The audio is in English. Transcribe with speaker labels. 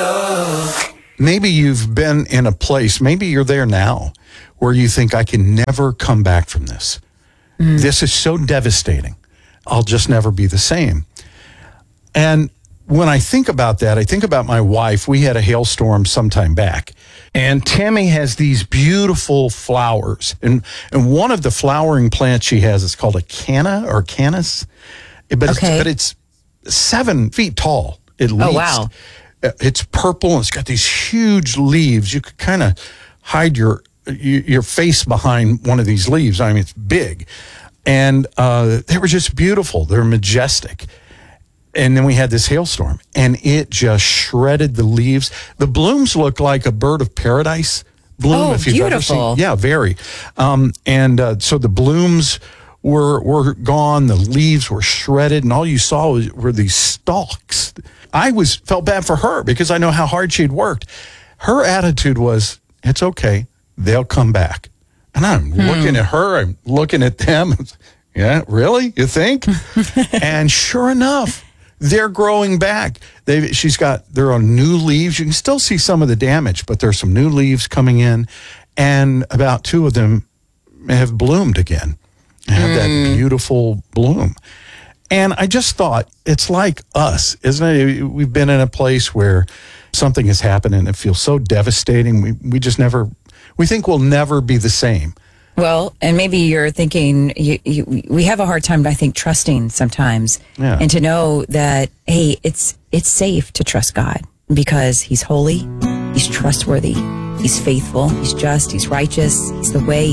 Speaker 1: Maybe you've been in a place, maybe you're there now, where you think, I can never come back from this. This is so devastating. I'll just never be the same. And when I think about that, I think about my wife. We had a hailstorm sometime back, and Tammy has these beautiful flowers. And one of the flowering plants she has is called a canna or canis, but it's 7 feet tall at least.
Speaker 2: Oh, wow.
Speaker 1: It's purple, and it's got these huge leaves. You could kind of hide your face behind one of these leaves. I mean, it's big. And they were just beautiful. They're majestic. And then we had this hailstorm, and it just shredded the leaves. The blooms look like a bird of paradise bloom.
Speaker 2: Oh,
Speaker 1: if you've
Speaker 2: beautiful.
Speaker 1: ever seen. Yeah, very. So the blooms were gone. The leaves were shredded, and all you saw were these stalks. I felt bad for her because I know how hard she'd worked. Her attitude was, it's okay. They'll come back. And I'm looking at her. I'm looking at them. Yeah, really? You think? And sure enough, they're growing back. They're on new leaves. You can still see some of the damage, but there's some new leaves coming in, and about 2 of them have bloomed again. Have that beautiful bloom. And I just thought, it's like us, isn't it? We've been in a place where something has happened and it feels so devastating. We think we'll never be the same.
Speaker 2: Well, and maybe you're thinking, we have a hard time, I think, trusting sometimes.
Speaker 1: Yeah.
Speaker 2: And to know that, hey, it's safe to trust God because he's holy, he's trustworthy, he's faithful, he's just, he's righteous, he's the way,